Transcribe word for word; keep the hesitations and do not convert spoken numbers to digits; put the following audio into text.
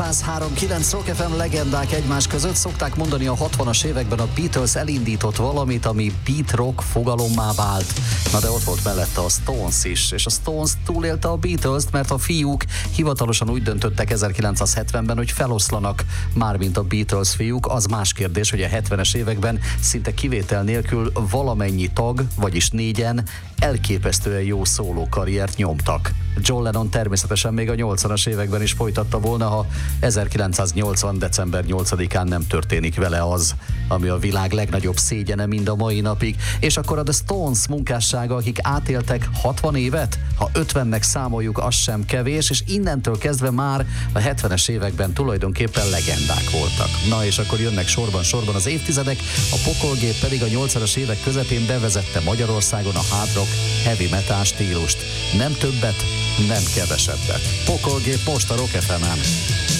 száz három kilenc Rock ef em legendák egymás között. Szokták mondani, a hatvanas években a Beatles elindított valamit, ami beat rock fogalommá vált. Na de ott volt mellette a Stones is, és a Stones túlélte a Beatles-t, mert a fiúk hivatalosan úgy döntöttek ezerkilencszázhetvenben, hogy feloszlanak, mármint a Beatles fiúk. Az más kérdés, hogy a hetvenes években szinte kivétel nélkül valamennyi tag, vagyis négyen elképesztően jó szóló karriert nyomtak. John Lennon természetesen még a nyolcvanas években is folytatta volna, ha ezerkilencszáznyolcvan. december nyolcadikán nem történik vele az, ami a világ legnagyobb szégyene mind a mai napig. És akkor a The Stones munkássága, akik átéltek hatvan évet, ha ötvennek számoljuk, az sem kevés, és innentől kezdve már a hetvenes években tulajdonképpen legendák voltak. Na és akkor jönnek sorban-sorban az évtizedek, a Pokolgép pedig a nyolcvanas évek közepén bevezette Magyarországon a hard rock, heavy metal stílust. Nem többet, nem kevesebbet. Pokolgép most a Rock ef emen.